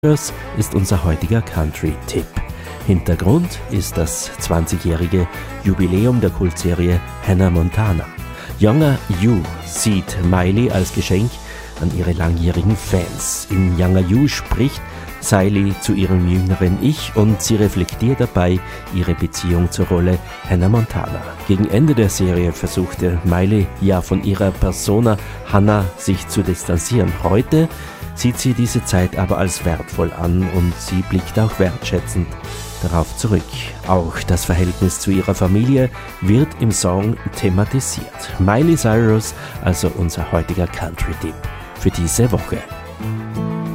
Das ist unser heutiger Country-Tipp. Hintergrund ist das 20-jährige Jubiläum der Kultserie Hannah Montana. Younger You sieht Miley als Geschenk an ihre langjährigen Fans. In Younger You spricht Siley zu ihrem jüngeren Ich und sie reflektiert dabei ihre Beziehung zur Rolle Hannah Montana. Gegen Ende der Serie versuchte Miley ja von ihrer Persona Hannah sich zu distanzieren. Heute sieht sie diese Zeit aber als wertvoll an und sie blickt auch wertschätzend darauf zurück. Auch das Verhältnis zu ihrer Familie wird im Song thematisiert. Miley Cyrus, also unser heutiger Country-Tipp für diese Woche.